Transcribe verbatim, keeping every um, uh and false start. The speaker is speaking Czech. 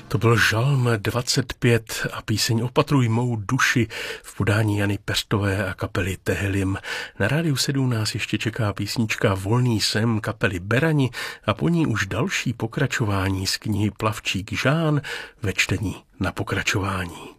To byl žalm dvacet pět a píseň Opatruj mou duši v podání Jany Peřtové a kapely Tehelim. Na Rádiu sedm nás ještě čeká písnička Volný jsem kapely Berani a po ní už další pokračování z knihy Plavčík Žán ve čtení Na pokračování.